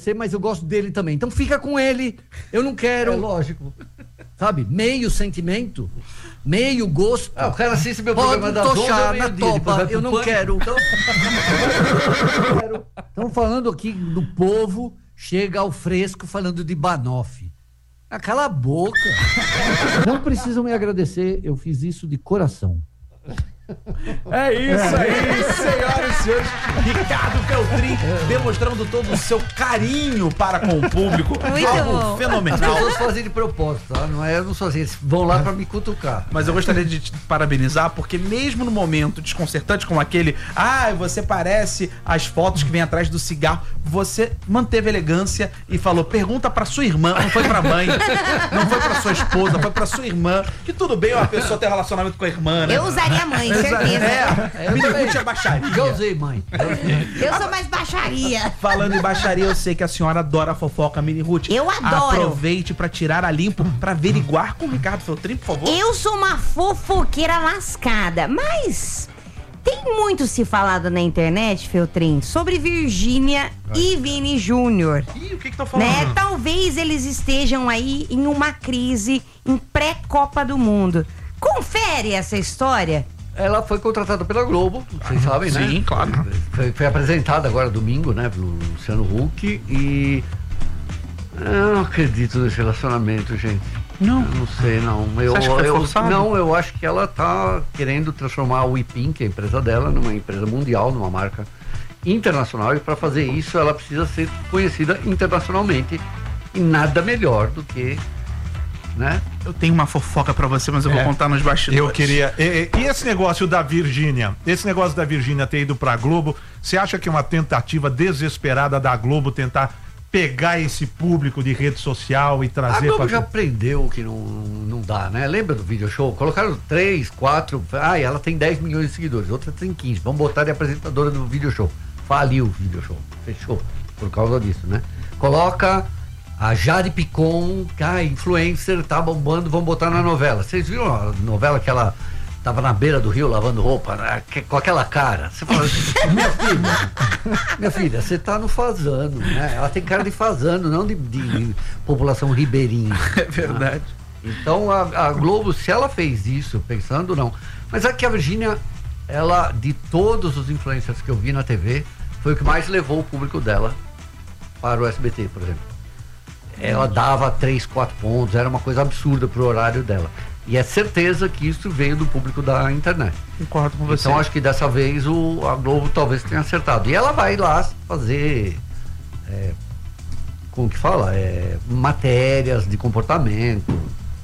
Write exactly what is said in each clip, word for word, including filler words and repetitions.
você, mas eu gosto dele também. Então fica com ele. Eu não quero. É lógico. Sabe? Meio sentimento, meio gosto. Ah, o cara assiste meu Pode programa da tochar Zonda, na topa. Eu não Pânico. quero. Estão falando aqui do povo, chega ao fresco falando de Banoff. Ah, cala a boca. Não precisam me agradecer, eu fiz isso de coração. É isso aí, senhoras e senhores. Ricardo Feltrin demonstrando todo o seu carinho para com o público. Muito Algo bom. As fenomenal. pessoas fazem de propósito, tá? Não é, eu não sou assim, eles vão lá pra me cutucar. Mas eu gostaria de te parabenizar, porque mesmo no momento desconcertante como aquele, ah, você parece as fotos que vem atrás do cigarro, você manteve elegância e falou, pergunta pra sua irmã, não foi pra mãe, não foi pra sua esposa, foi pra sua irmã, que tudo bem uma pessoa ter relacionamento com a irmã, né? Eu usaria a mãe, certeza. É, me discute a baixaria. Já usei, mãe. Eu sou mais baixaria. Falando em baixaria, eu sei que a senhora adora a fofoca, Mini Ruth. Eu adoro. Aproveite pra tirar a limpo, pra averiguar com o Ricardo Feltrin, por favor. Eu sou uma fofoqueira lascada, mas tem muito se falado na internet, Feltrin, sobre Virgínia e Vini Júnior. Ih, o que que tô falando? Né? Talvez eles estejam aí em uma crise em pré-Copa do Mundo. Confere essa história. Ela foi contratada pela Globo, vocês sabem, né? Sim, claro. Foi, foi apresentada agora domingo, né, pelo Luciano Huck e eu não acredito nesse relacionamento, gente. Não. Eu não sei, não. Eu, Você acha que foi eu, forçado? não, eu acho que ela tá querendo transformar a Weepin, que é a empresa dela, numa empresa mundial, numa marca internacional, e para fazer isso ela precisa ser conhecida internacionalmente e nada melhor do que, né? Eu tenho uma fofoca pra você, mas eu vou É. contar nos bastidores. Eu queria. E, e esse negócio da Virgínia? Esse negócio da Virgínia ter ido pra Globo, você acha que é uma tentativa desesperada da Globo tentar pegar esse público de rede social e A trazer Globo pra... já aprendeu que não, não dá, né? Lembra do video show? Colocaram três, quatro. Ah, ela tem dez milhões de seguidores, outra tem quinze. Vamos botar de apresentadora do video show. Faliu o video show. Fechou. Por causa disso, né? Coloca a Jade Picon, que a influencer, tá bombando, vamos botar na novela. Vocês viram a novela que ela tava na beira do rio lavando roupa, né? Que- com aquela cara? Você fala, minha filha, minha filha, você tá no fazano, né? Ela tem cara de fazano, não de, de população ribeirinha. É verdade. Então a, a Globo, se ela fez isso, pensando não. Mas é que a Virgínia, ela, de todos os influencers que eu vi na T V, foi o que mais levou o público dela para o S B T, por exemplo. Ela dava três, quatro pontos, era uma coisa absurda pro horário dela. E é certeza que isso veio do público da internet. Concordo com você. Então acho que dessa vez o, a Globo talvez tenha acertado. E ela vai lá fazer, é, como que fala? É, matérias de comportamento.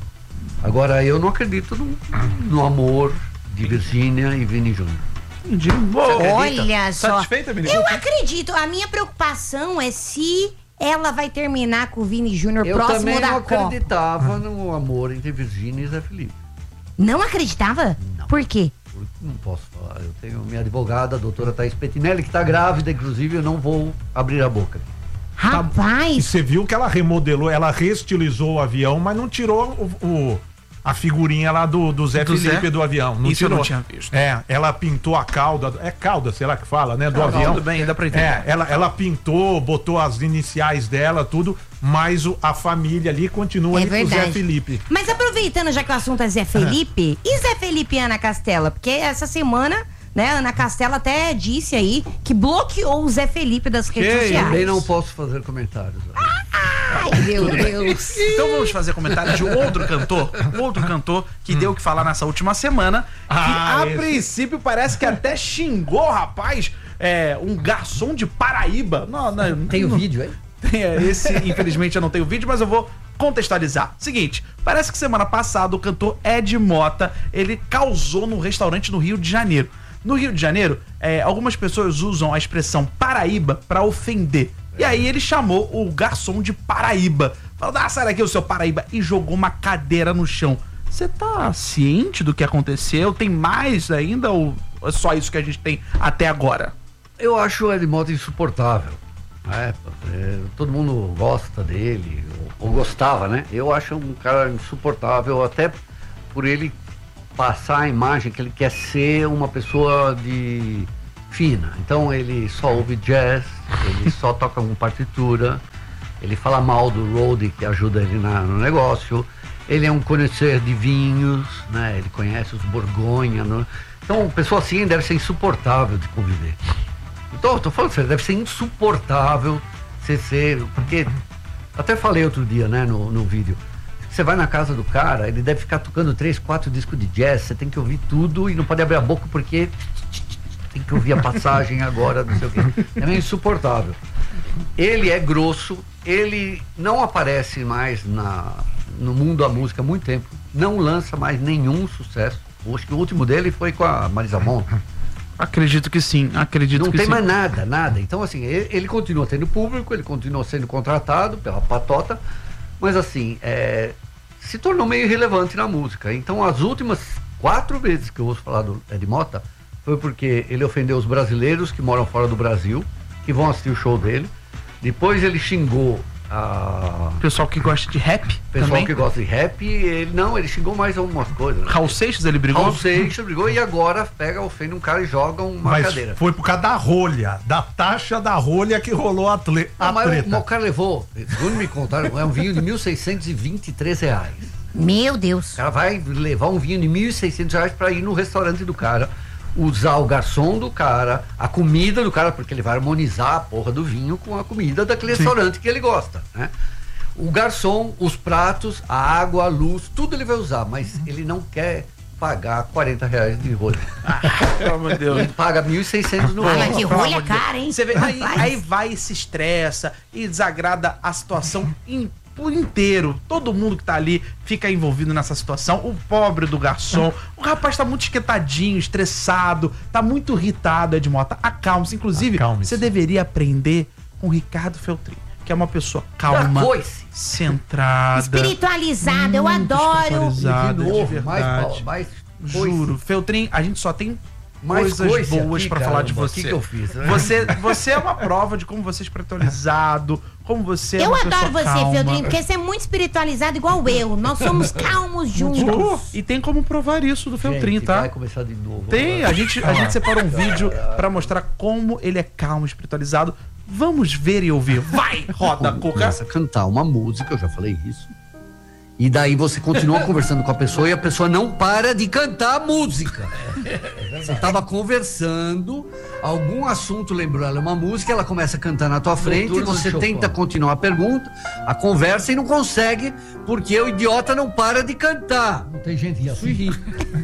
Agora, eu não acredito no, no amor de Virgínia e Vini Júnior. Entendi. Boa. Olha só. Satisfeita, Mini Eu Ruth? acredito. A minha preocupação é se ela vai terminar com o Vini Júnior Eu próximo também da não Copa. acreditava no amor entre Virgínia e Zé Felipe. Não acreditava? Não. Por quê? Eu não posso falar. Eu tenho minha advogada, a doutora Thaís Pettinelli, que está grávida, inclusive eu não vou abrir a boca. E Rapaz, você viu que ela remodelou, ela reestilizou o avião, mas não tirou o, o- a figurinha lá do, do Zé Do Felipe Zé? do avião. Não Isso eu tirou. não tinha visto. É, ela pintou a cauda, é cauda, sei lá que fala, né, do Não, avião. tudo bem, dá pra entender. É, ela, ela pintou, botou as iniciais dela, tudo, mas o- a família ali continua é ali com o Zé verdade. Felipe. Mas aproveitando, já que o assunto é Zé Felipe, e Zé Felipe e Ana Castela? Porque essa semana, né, a Ana Castela até disse aí que bloqueou o Zé Felipe das redes sociais. Também não posso fazer comentários. Ai, meu Deus. Então vamos fazer comentário de outro cantor, um outro cantor que deu o que falar nessa última semana, que Ah, a esse. princípio parece que até xingou, rapaz, é, um garçom de Paraíba. Não, não, Tem o não- vídeo aí? Tem, é, esse, infelizmente, eu não tenho vídeo, mas eu vou contextualizar. Seguinte, parece que semana passada o cantor Ed Mota, ele causou num restaurante no Rio de Janeiro. No Rio de Janeiro, é, algumas pessoas usam a expressão Paraíba pra ofender. E aí ele chamou o garçom de Paraíba. Falou, ah, sai daqui o seu Paraíba. E jogou uma cadeira no chão. Você tá ciente do que aconteceu? Tem mais ainda ou é só isso que a gente tem até agora? Eu acho o Ed Mota insuportável. É, é, todo mundo gosta dele, ou, ou gostava, né? Eu acho um cara insuportável, até por ele passar a imagem que ele quer ser uma pessoa de fina. Então ele só ouve jazz, ele só toca com partitura, Ele fala mal do roadie que ajuda ele na, no negócio. Ele é um conhecedor de vinhos, né? Ele conhece os Borgonha. No... Então, pessoa assim deve ser insuportável de conviver. Então, eu tô falando sério, deve ser insuportável você ser... Porque, até falei outro dia, né, no, no vídeo. Você vai na casa do cara, ele deve ficar tocando três, quatro discos de jazz, você tem que ouvir tudo e não pode abrir a boca porque tem que ouvir a passagem agora, não sei o quê. É meio insuportável. Ele é grosso, ele não aparece mais na, no mundo da música há muito tempo, não lança mais nenhum sucesso. Acho que o último dele foi com a Marisa Monte. Acredito que sim, acredito não que sim. Não tem mais nada, nada. Então, assim, ele, ele continua tendo público, ele continua sendo contratado pela patota, mas assim, é, se tornou meio irrelevante na música. Então, as últimas quatro vezes que eu ouço falar do Ed Mota foi porque ele ofendeu os brasileiros que moram fora do Brasil, que vão assistir o show dele. Depois ele xingou a... pessoal que gosta de rap pessoal também. que gosta de rap, ele não, ele xingou mais algumas coisas. Né? Raul Seixas ele brigou? Raul Seixas brigou e agora pega, ofende um cara e joga uma mas cadeira. Foi por causa da rolha, da taxa da rolha que rolou a, tle, a não, mas treta. O, o cara levou, segundo me contaram, é um vinho de mil seiscentos e vinte e três reais. Meu Deus. O cara vai levar um vinho de mil e seiscentos reais pra ir no restaurante do cara, usar o garçom do cara, a comida do cara, porque ele vai harmonizar a porra do vinho com a comida daquele Sim. restaurante que ele gosta, né? O garçom, os pratos, a água, a luz, tudo ele vai usar, mas uhum. ele não quer pagar quarenta reais de rolha. Oh, meu Deus. Ele paga mil e seiscentos no rolho. Mas que rolha é cara, hein? Você vê, aí, aí vai e se estressa e desagrada a situação inteira. Por inteiro, todo mundo que tá ali fica envolvido nessa situação, o pobre do garçom, o rapaz tá muito esquentadinho, estressado, tá muito irritado, Ed Mota, acalme-se, inclusive, Acalme-se. Você deveria aprender com o Ricardo Feltrin, que é uma pessoa calma, centrada, espiritualizada, eu adoro. De novo, de mais, mais juro, Feltrin, a gente só tem mais coisas boas aqui, para falar de você. Que que eu fiz, né? Você, você é uma prova de como você é espiritualizado, como você é eu uma adoro você, calma. Feltrin, porque você é muito espiritualizado igual eu. Nós somos calmos juntos. E tem como provar isso do Feltrin, gente, tá? Vai começar de novo. Tem, a gente, a gente separou um vídeo para mostrar como ele é calmo, espiritualizado. Vamos ver e ouvir. Vai, roda, Cuca. Começa a cantar uma música, eu já falei isso. E daí você continua conversando com a pessoa e a pessoa não para de cantar a música. Você tava conversando, algum assunto lembrou ela uma música, ela começa a cantar na tua frente, você tenta continuar a pergunta, a conversa e não consegue, porque o idiota não para de cantar. Não tem gente isso irrita.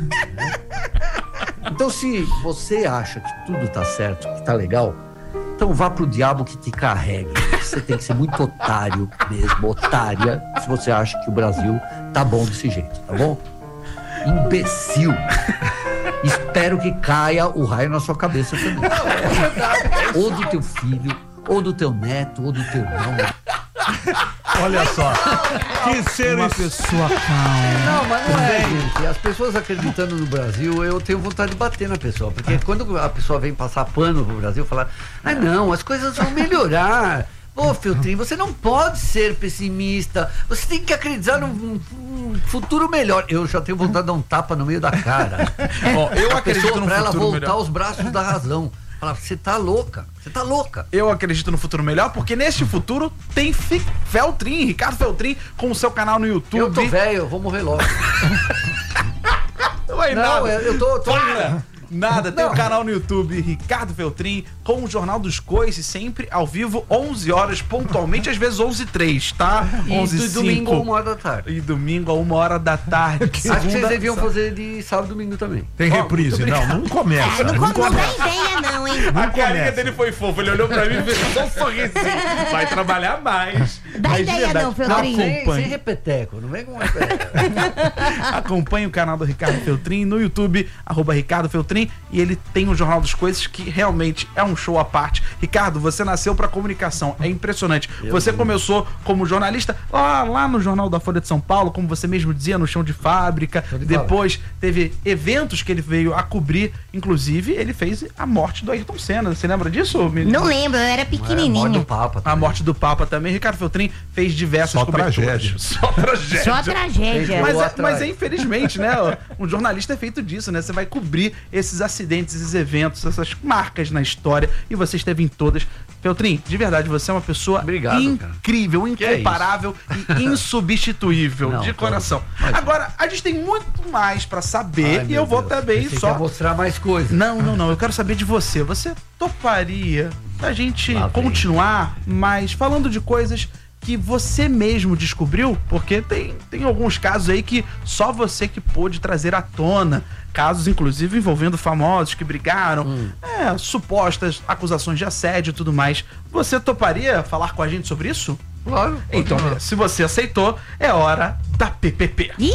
Então, se você acha que tudo tá certo, que tá legal, então vá pro diabo que te carregue. Você tem que ser muito otário mesmo, otária, se você acha que o Brasil tá bom desse jeito, tá bom? Imbecil. Espero que caia o raio na sua cabeça também. Ou do teu filho, ou do teu neto, ou do teu irmão. Olha só, que ser uma pessoa calma. Não, mas não é, gente. As pessoas acreditando no Brasil, eu tenho vontade de bater na pessoa. Porque quando a pessoa vem passar pano pro Brasil, falar, ah não, as coisas vão melhorar. Ô, Feltrin, você não pode ser pessimista. Você tem que acreditar num, num futuro melhor. Eu já tenho vontade de dar um tapa no meio da cara. Ó, eu a acredito pessoa, no pra ela futuro voltar melhor. aos braços da razão. Falar, você tá louca, você tá louca. Eu acredito no futuro melhor, porque neste futuro tem Fi- Feltrin, Ricardo Feltrin, com o seu canal no YouTube. Eu tô velho, eu vou morrer logo. Não, é Não, nada. eu, eu tô... tô... Para! Nada, tem o Não. um canal no YouTube, Ricardo Feltrin, com o Jornal dos Coices, sempre ao vivo, onze horas, pontualmente, às vezes onze e três, tá? E onze do e domingo a cinco. uma hora da tarde. E domingo a uma hora da tarde. Acho que vocês Segunda- deviam fazer de sábado e domingo também. Tem reprise, não, não começa. Não, Não não dá começa. ideia não, hein? A carinha começa. dele foi fofa, ele olhou pra mim e fez só um sorrisinho. Vai trabalhar mais. Dá Mas de ideia verdade, não, Feltrin. Sem, acompanhe. sem repeteco, não vem com repeteco. Acompanhe o canal do Ricardo Feltrin no YouTube, arroba Ricardo Feltrin, e ele tem o Jornal dos Coisas, que realmente é um show à parte. Ricardo, você nasceu pra comunicação, é impressionante. Eu você vi. começou como jornalista lá, lá no Jornal da Folha de São Paulo, como você mesmo dizia, no chão de fábrica. Chão de Depois teve eventos que ele veio a cobrir, inclusive ele fez a morte do Ayrton Senna. Você lembra disso, menino? Não lembro, eu era É, morte pequenininho. do Papa. A também. morte do Papa também. Ricardo Feltrin fez diversas Só coberturas. tragédia. Só tragédia. Só tragédia. Mas, é, atrás. mas é infelizmente, né? ó, Um jornalista é feito disso, né? Você vai cobrir esse esses acidentes, esses eventos, essas marcas na história, e você esteve em todas. Feltrin, de verdade, você é uma pessoa Obrigado, incrível, cara. incomparável e insubstituível, Não, de tô- coração. mas- Agora, a gente tem muito mais pra saber Ai, e meu eu vou Deus. também Você só... quer mostrar mais coisas. Não, não, não. Eu quero saber de você. Você toparia a gente Lá vem. continuar, mas falando de coisas que você mesmo descobriu? Porque tem, tem alguns casos aí que só você que pôde trazer à tona. Casos, inclusive, envolvendo famosos que brigaram. Hum. É, supostas acusações de assédio e tudo mais. Você toparia falar com a gente sobre isso? Claro. Então, se você aceitou, é hora da P P P. Ih!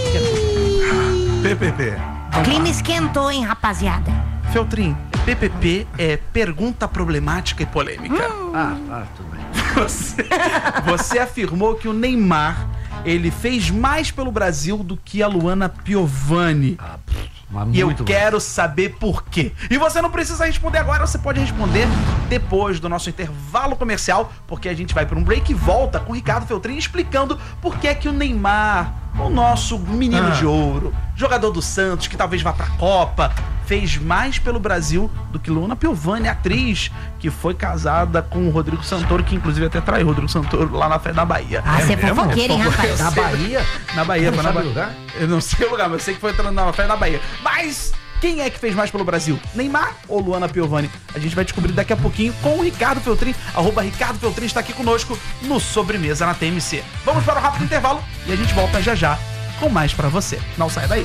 P P P. O clima esquentou, hein, rapaziada? Feltrin, P P P é pergunta problemática e polêmica. Ah, ah, tudo bem. Você, você afirmou que o Neymar, ele fez mais pelo Brasil do que a Luana Piovani. Ah, pff, mas E eu muito quero saber por quê. E você não precisa responder agora, você pode responder depois do nosso intervalo comercial, porque a gente vai para um break e volta com o Ricardo Feltrin explicando por que é que o Neymar, o nosso menino Ah. de ouro, jogador do Santos, que talvez vá pra Copa, fez mais pelo Brasil do que Luana Piovani, atriz que foi casada com o Rodrigo Santoro, que inclusive até traiu o Rodrigo Santoro lá na festa da Bahia. Ah, você é mesmo? fofoqueiro, hein, rapaz? Na Bahia? Na Bahia, Não foi na sabe Bahia. o lugar? Eu não sei o lugar, mas eu sei que foi entrando na festa da Bahia. Mas quem é que fez mais pelo Brasil? Neymar ou Luana Piovani? A gente vai descobrir daqui a pouquinho com o Ricardo Feltrin. Arroba Ricardo Feltrin está aqui conosco no Sobremesa na T M C. Vamos para o rápido intervalo e a gente volta já já com mais pra você. Não sai daí.